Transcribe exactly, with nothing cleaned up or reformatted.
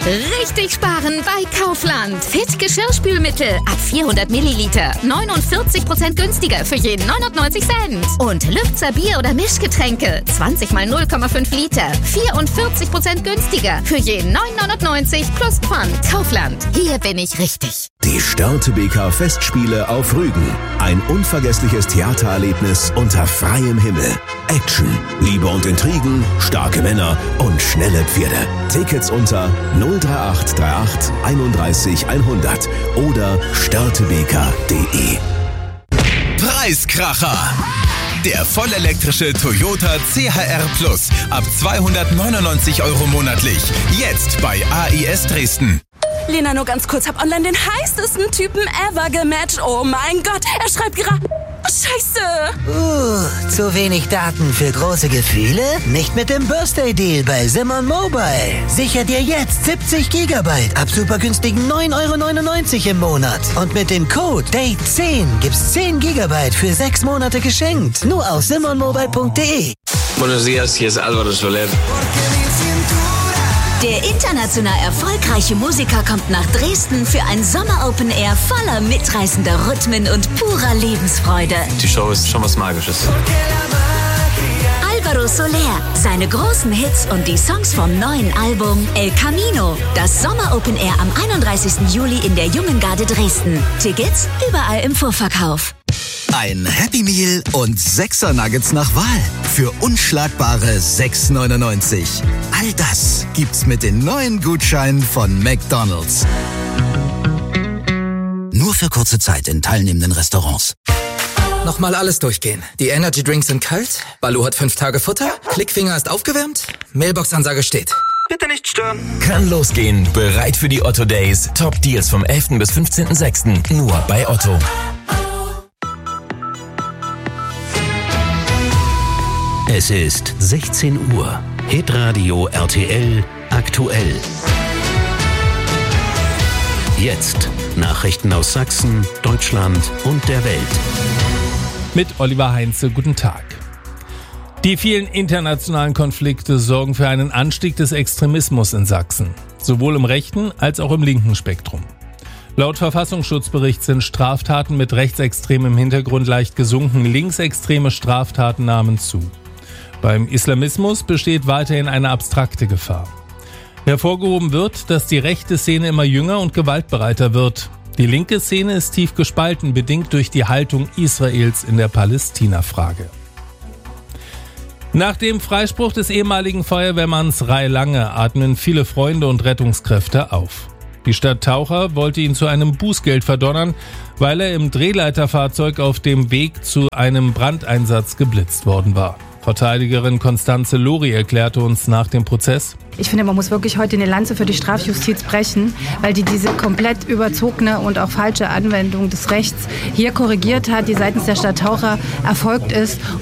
Richtig sparen bei Kaufland. Fit Geschirrspülmittel ab vierhundert Milliliter. neunundvierzig Prozent günstiger für jeden neunundneunzig Cent. Und Lübzer Bier- oder Mischgetränke. zwanzig mal null Komma fünf Liter. vierundvierzig Prozent günstiger für jeden neun neunundneunzig plus Pfand. Kaufland. Hier bin ich richtig. Die Störtebeker Festspiele auf Rügen. Ein unvergessliches Theatererlebnis unter freiem Himmel. Action, Liebe und Intrigen, starke Männer und schnelle Pferde. Tickets unter null drei acht drei acht einunddreißig hundert oder störtebeker punkt de. Preiskracher. Der vollelektrische Toyota C H R Plus ab zweihundertneunundneunzig Euro monatlich. Jetzt bei A I S Dresden. Lena, nur ganz kurz, hab online den heißesten Typen ever gematcht. Oh mein Gott, er schreibt gerade... Oh, Scheiße! Uh, zu wenig Daten für große Gefühle? Nicht mit dem Birthday-Deal bei Simon Mobile. Sicher dir jetzt siebzig Gigabyte ab super günstigen neun Euro neunundneunzig im Monat. Und mit dem Code Date zehn gibt's zehn Gigabyte für sechs Monate geschenkt. Nur auf simon mobile punkt de. Buenos días, hier ist Álvaro Soler. Der international erfolgreiche Musiker kommt nach Dresden für ein Sommer-Open Air voller mitreißender Rhythmen und purer Lebensfreude. Die Show ist schon was Magisches. Álvaro Soler, seine großen Hits und die Songs vom neuen Album El Camino. Das Sommer-Open Air am einunddreißigsten Juli in der Jungen Garde Dresden. Tickets überall im Vorverkauf. Ein Happy Meal und Sechser Nuggets nach Wahl für unschlagbare sechs neunundneunzig. All das gibt's mit den neuen Gutscheinen von McDonald's. Nur für kurze Zeit in teilnehmenden Restaurants. Nochmal alles durchgehen. Die Energy Drinks sind kalt, Baloo hat fünf Tage Futter, Klickfinger ist aufgewärmt, Mailbox-Ansage steht. Bitte nicht stören. Kann losgehen. Bereit für die Otto Days. Top Deals vom elften bis fünfzehnten sechsten Nur bei Otto. Es ist sechzehn Uhr. Hitradio R T L aktuell. Jetzt Nachrichten aus Sachsen, Deutschland und der Welt. Mit Oliver Heinze, guten Tag. Die vielen internationalen Konflikte sorgen für einen Anstieg des Extremismus in Sachsen. Sowohl im rechten als auch im linken Spektrum. Laut Verfassungsschutzbericht sind Straftaten mit rechtsextremem Hintergrund leicht gesunken. Linksextreme Straftaten nahmen zu. Beim Islamismus besteht weiterhin eine abstrakte Gefahr. Hervorgehoben wird, dass die rechte Szene immer jünger und gewaltbereiter wird. Die linke Szene ist tief gespalten, bedingt durch die Haltung Israels in der Palästina-Frage. Nach dem Freispruch des ehemaligen Feuerwehrmanns Ray Lange atmen viele Freunde und Rettungskräfte auf. Die Stadt Taucher wollte ihn zu einem Bußgeld verdonnern, weil er im Drehleiterfahrzeug auf dem Weg zu einem Brandeinsatz geblitzt worden war. Verteidigerin Constanze Lori erklärte uns nach dem Prozess: Ich finde, man muss wirklich heute eine Lanze für die Strafjustiz brechen, weil die diese komplett überzogene und auch falsche Anwendung des Rechts hier korrigiert hat, die seitens der Stadt Taucher erfolgt ist.